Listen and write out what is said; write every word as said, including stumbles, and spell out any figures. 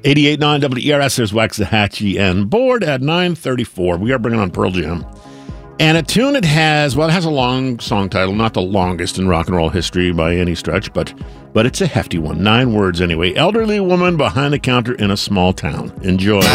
eighty-eight point nine W E R S, there's Waxahachie and Bored at nine thirty-four. We are bringing on Pearl Jam. And a tune it has, well, it has a long song title, not the longest in rock and roll history by any stretch, but but it's a hefty one. Nine words anyway. Elderly woman behind the counter in a small town. Enjoy.